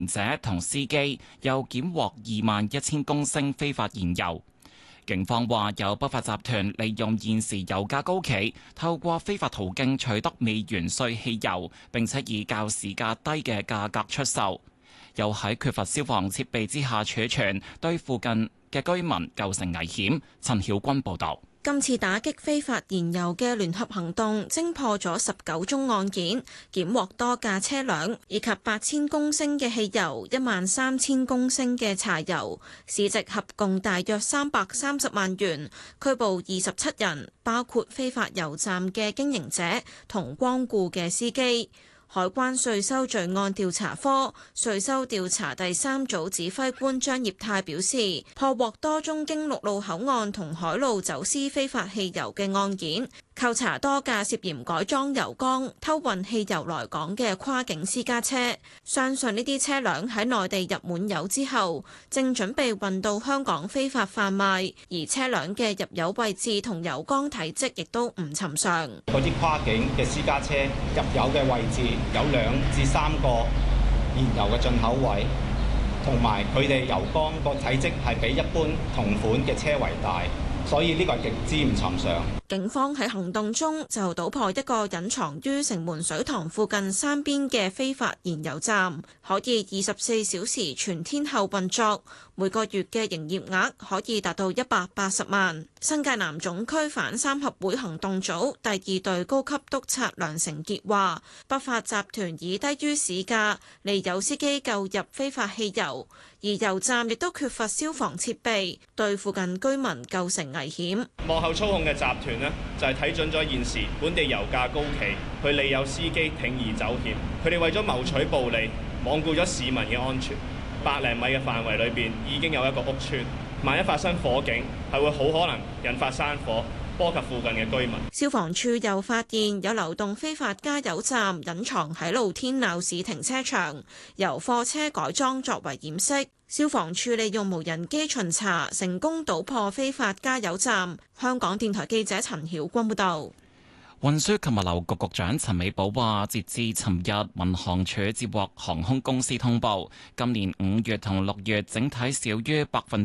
者同司機又檢獲21,000公升非法燃油。警方話有不法集團利用現時油價高企，透過非法途徑取得未完稅汽油，並且以較市價低嘅價格出售，又喺缺乏消防設備之下儲存，對附近嘅居民構成危險。陳曉君報導。 今次打擊非法燃油嘅聯合行動，偵破咗19宗案件，檢獲多架車輛以及8,000公升嘅汽油、13,000公升嘅柴油，市值合共大約330萬元，拘捕27人，包括非法油站嘅經營者同光顧嘅司機。海關稅收罪案調查科稅收調查第3組指揮官張業泰表示，破獲多宗經陸路口岸同海路走私非法汽油嘅案件，扣查多架涉嫌改裝油缸、偷運汽油來港嘅跨境私家車。相信呢啲車輛喺內地入滿油之後，正準備運到香港非法販賣，而車輛嘅入油位置同油缸體積亦都唔尋常。 嗰啲跨境嘅私家車入油嘅位置有2至3個燃油嘅進口位，同埋佢哋油缸個體積係比一般同款嘅車為大，所以呢個係極之唔尋常。 警方喺行動中就搗破一個隱藏於城門水塘附近山邊嘅非法燃油站，可以24小時全天候運作，每個月嘅營業額可以達到180萬。新界南總區反三合會行動組第2隊高級督察梁成傑話，不法集團以低於市價利誘司機購入非法汽油，而油站亦都缺乏消防設備，對附近居民構成危險。 幕後操控嘅集團呢，就係睇準咗現時本地油價高企，去利誘司機鋌而走險。佢哋為咗謀取暴利，罔顧咗市民嘅安全。100零米嘅範圍裏邊已經有一個屋邨，萬一發生火警，係會好可能引發山火，波及附近嘅居民。 消防處又發現有流動非法加油站隱藏喺露天鬧市停車場，由貨車改裝作為掩飾。消防處利用無人機巡查，成功搗破非法加油站。香港電台記者陳曉君報導。 運輸及物流局局長陳美寶話，截至尋日，民航處接獲航空公司通報，今年5月同6月整體少於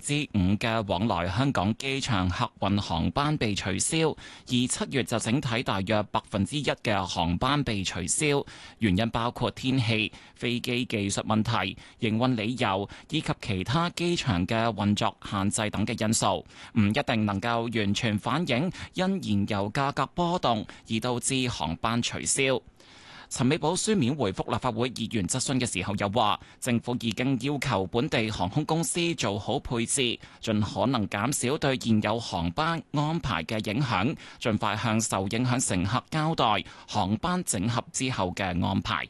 5%嘅往來香港機場客運航班被取消，而7月就整體大約1%嘅航班被取消，原因包括天氣、飛機技術問題、營運理由以及其他機場嘅運作限制等嘅因素，唔一定能夠完全反映因燃油價格波動而導致航班取消。陳美寶書面回覆立法會議員質詢嘅時候又話，政府已經要求本地航空公司做好配置，盡可能減少對現有航班安排嘅影響，盡快向受影響乘客交代航班整合之後嘅安排。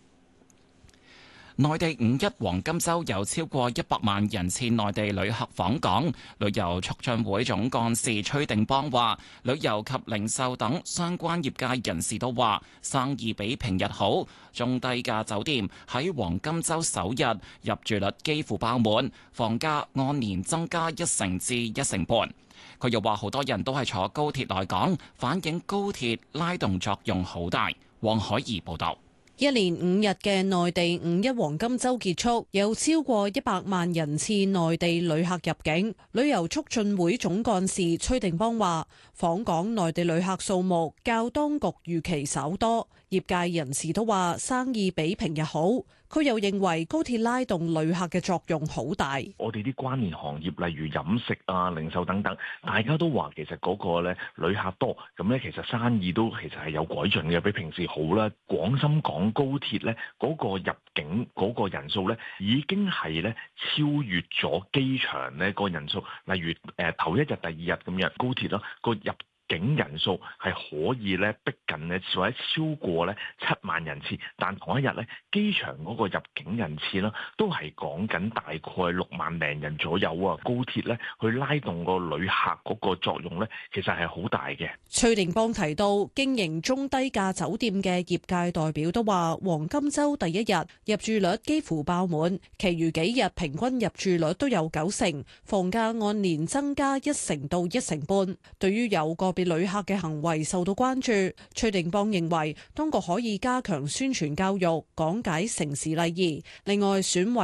內地5·1黃金週有超過100萬人次內地旅客訪港，旅遊促進會總幹事崔定邦話，旅遊及零售等相關業界人士都話生意比平日好，中低價酒店喺黃金週首日入住率幾乎爆滿，房價按年增加1成至1成半。佢又話好多人都係坐高鐵來港，反映高鐵拉動作用好大。黃海怡報導。 一連5日嘅內地5·1黃金週結束，有超過100萬人次內地旅客入境。旅遊促進會總幹事崔定邦話，訪港內地旅客數目較當局預期稍多，業界人士都話生意比平日好。佢又認為高鐵拉動旅客嘅作用好大。 我哋啲關聯行業，例如飲食啊、零售等等，大家都話其實嗰個咧旅客多，咁咧其實生意都其實係有改進嘅，比平時好啦。廣深港高鐵咧嗰個入境嗰個人數咧已經係咧超越咗機場咧個人數，例如頭1日、第2日咁樣，高鐵咯個入境人數係可以咧逼近咧或者超過咧7萬人次，但同一日咧機場嗰個入境人次啦都係講緊大概6萬零人左右啊！高鐵咧去拉動個旅客嗰個作用咧，其實係好大嘅。 崔定邦提到，經營中低價酒店嘅業界代表都話，黃金週第1日入住率幾乎爆滿，其餘幾日平均入住率都有9成，房價按年增加1成到1成半。對於有個別旅客嘅行為受到關注。崔定邦認為當局可以加強宣傳教育，講解城市禮儀。另外，選委